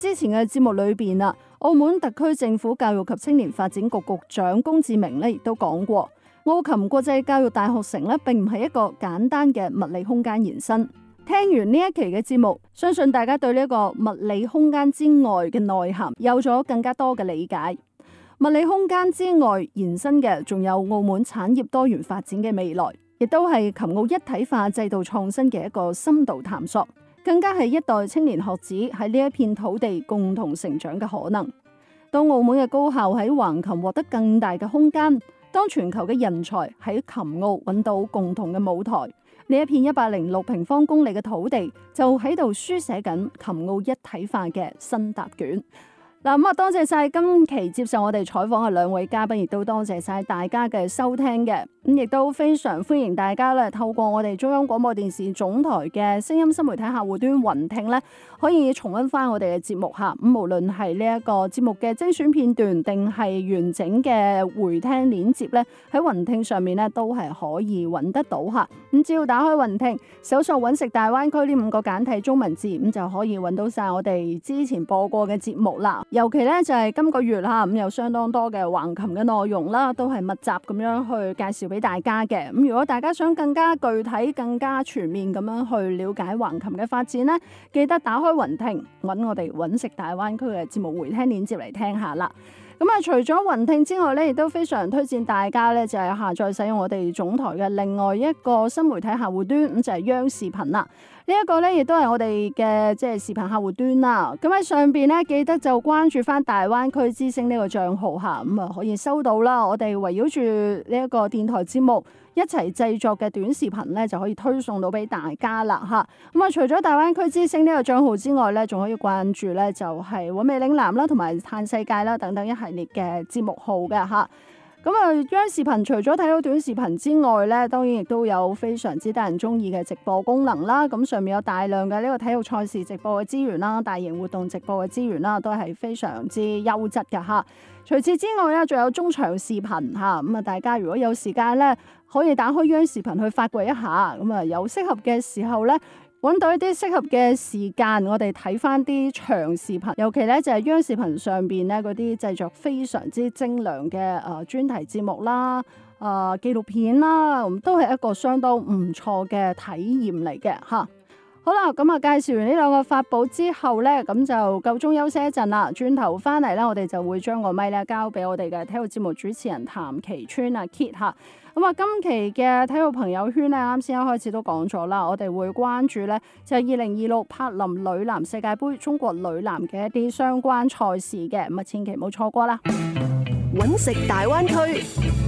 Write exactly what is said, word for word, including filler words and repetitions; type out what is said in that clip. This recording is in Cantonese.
之前嘅節目裏邊啊，澳門特區政府教育及青年發展局局長龔志明咧亦都講過，澳琴國際教育大學城咧並唔係一個簡單嘅物理空間延伸。聽完呢一期嘅節目，相信大家對呢個物理空間之外嘅內涵有咗更加多嘅理解。物理空間之外延伸嘅仲有澳門產業多元發展嘅未來，亦都係琴澳一體化制度創新嘅一個深度探索，更加係一代青年學子喺呢一片土地共同成長嘅可能。當澳門嘅高校喺橫琴獲得更大嘅空間，當全球嘅人才喺琴澳揾到共同嘅舞台，呢一片一百零六平方公里嘅土地就喺度書寫緊琴澳一體化嘅新答卷。嗱，咁啊，多謝晒今期接受我哋採訪嘅兩位嘉賓，亦都多謝晒大家嘅收聽嘅。咁亦都非常歡迎大家咧，透過我哋中央廣播電視總台嘅聲音新媒體客戶端雲聽咧，可以重溫翻我哋嘅節目嚇。咁無論係呢一個節目嘅精選片段，定係完整嘅回聽鏈接咧，喺雲聽上面咧都係可以揾得到嚇。咁只要打開雲聽，搜索揾食大灣區呢五個簡體中文字，咁就可以揾到晒我哋之前播過嘅節目啦。尤其咧就係今個月啦，咁有相當多嘅橫琴嘅內容啦，都係密集咁樣去介紹俾大家嘅。咁如果大家想更加具體、更加全面咁樣去了解橫琴嘅發展呢，記得打開雲聽，揾我哋揾食大灣區嘅節目回聽鏈接嚟聽下啦。咁啊，除咗雲聽之外咧，亦都非常推薦大家咧，就係下載使用我哋總台嘅另外一個新媒體客戶端，咁就係央視頻啦。呢一個咧，亦都係我哋嘅即係視頻客戶端啦。咁喺上邊咧，記得就關注翻大灣區之聲呢個賬號嚇，咁啊可以收到啦。我哋圍繞住呢一個電台節目一齊製作嘅短視頻咧，就可以推送到俾大家啦嚇。咁啊，除咗大灣區之聲呢個賬號之外咧，仲可以關注咧就係韻味嶺南啦，同埋嘆世界啦等等一系列嘅節目號嘅嚇。咁啊，央視頻除咗睇到短視頻之外咧，當然亦都有非常之得人中意嘅直播功能啦。咁上面有大量嘅呢個體育賽事直播嘅資源啦，大型活動直播嘅資源啦，都係非常之優質嘅嚇。除此之外咧，仲有中長視頻嚇。咁啊，大家如果有時間咧，可以打開央視頻去發掘一下。咁啊，有適合嘅時候咧，揾到一啲適合嘅時間，我哋睇翻啲長視頻，尤其咧就係央視頻上邊咧嗰啲製作非常之精良嘅誒專題節目啦、誒、呃、紀錄片啦，都係一個相當唔錯嘅體驗嚟嘅嚇。好啦，咁啊介紹完呢兩個法寶之後咧，咁就夠鐘休息一陣啦。轉頭翻嚟咧，我哋就會將個咪咧交俾我哋嘅體育節目主持人譚其川啊 Kit 嚇。咁啊，今期嘅體育朋友圈咧，啱先一開始都講咗啦，我哋會關注咧就係二零二六柏林女籃世界盃中國女籃嘅一啲相關賽事嘅，咁啊千祈唔好錯過啦。 揾食大灣區。